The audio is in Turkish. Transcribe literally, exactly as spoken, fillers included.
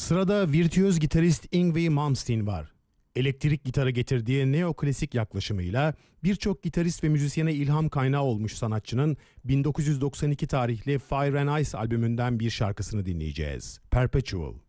Sırada virtüöz gitarist Yngwie Malmsteen var. Elektrik gitarı getirdiği neoklasik yaklaşımıyla birçok gitarist ve müzisyene ilham kaynağı olmuş sanatçının bin dokuz yüz doksan iki tarihli Fire and Ice albümünden bir şarkısını dinleyeceğiz. Perpetual.